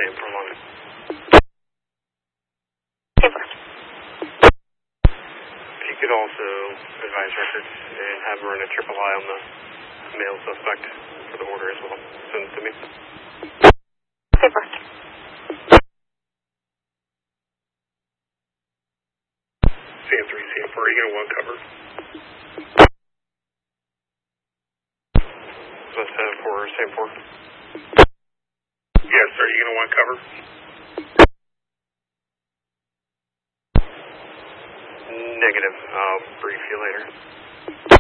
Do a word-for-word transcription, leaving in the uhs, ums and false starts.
same for London. Paper. If you could also advise records and have her run a triple I on the male suspect for the order as well. Send it to me. Paper. C M three, C M four, are you going to want cover? That's seven four, C M four. Yes, sir, are you going to want cover? Negative. I'll brief you later.